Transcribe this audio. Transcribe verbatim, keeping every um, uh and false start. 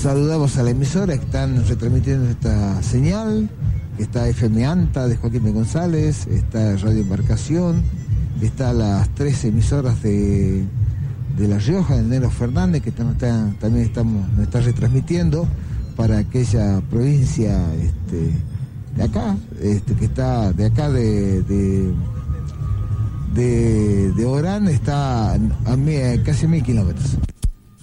saludamos a la emisora que están retransmitiendo esta señal. Está F M ANTA de Joaquín de González, está Radio Embarcación, está las tres emisoras de, de La Rioja, de Nero Fernández, que tam, tam, también estamos, nos está retransmitiendo para aquella provincia este, de acá, este, que está de acá de, de, de, de Orán, está a, a, a casi mil kilómetros.